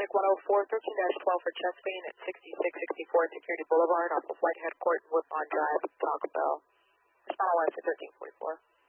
Atlantic 104, 13-12 for chest pain at 6664 Security Boulevard off of Whitehead Court and Woodlawn Drive, Taco Bell. Respond line for 1344.